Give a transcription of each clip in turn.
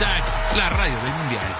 La radio del mundial.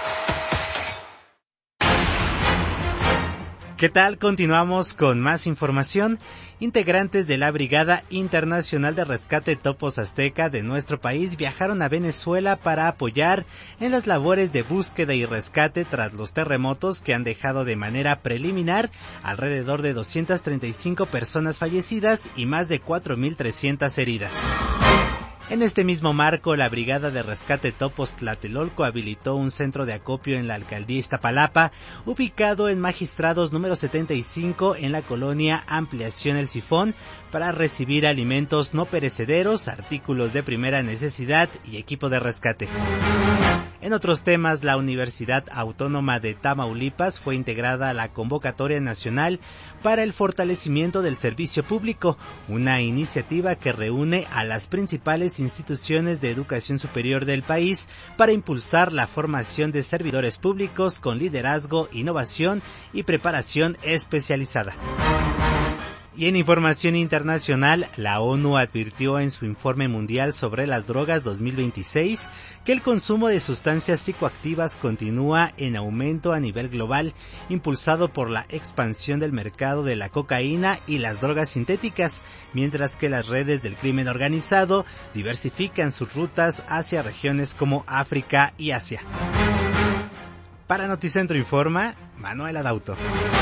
¿Qué tal? Continuamos con más información. Integrantes de la Brigada Internacional de Rescate Topos Azteca de nuestro país viajaron a Venezuela para apoyar en las labores de búsqueda y rescate tras los terremotos que han dejado de manera preliminar alrededor de 235 personas fallecidas y más de 4.300 heridas. En este mismo marco, la Brigada de Rescate Topos Tlatelolco habilitó un centro de acopio en la alcaldía Iztapalapa, ubicado en Magistrados número 75 en la colonia Ampliación El Sifón, para recibir alimentos no perecederos, artículos de primera necesidad y equipo de rescate. En otros temas, la Universidad Autónoma de Tamaulipas fue integrada a la Convocatoria Nacional para el Fortalecimiento del Servicio Público, una iniciativa que reúne a las principales instituciones de educación superior del país para impulsar la formación de servidores públicos con liderazgo, innovación y preparación especializada. Y en información internacional, la ONU advirtió en su informe mundial sobre las drogas 2026 que el consumo de sustancias psicoactivas continúa en aumento a nivel global, impulsado por la expansión del mercado de la cocaína y las drogas sintéticas, mientras que las redes del crimen organizado diversifican sus rutas hacia regiones como África y Asia. Para Noticentro Informa, Manuel Adauto.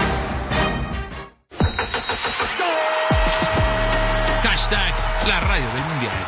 La radio del mundial.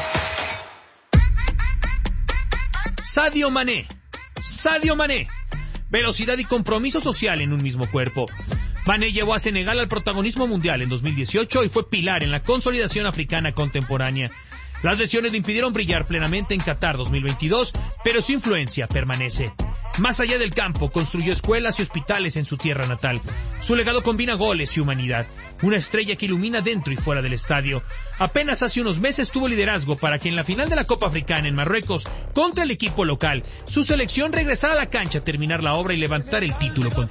Sadio Mané. Velocidad y compromiso social en un mismo cuerpo. Mané llevó a Senegal al protagonismo mundial en 2018 y fue pilar en la consolidación africana contemporánea. Las lesiones le impidieron brillar plenamente en Qatar 2022, pero su influencia permanece. Más allá del campo, construyó escuelas y hospitales en su tierra natal. Su legado combina goles y humanidad. Una estrella que ilumina dentro y fuera del estadio. Apenas hace unos meses tuvo liderazgo para que en la final de la Copa Africana en Marruecos, contra el equipo local, su selección regresara a la cancha a terminar la obra y levantar el título con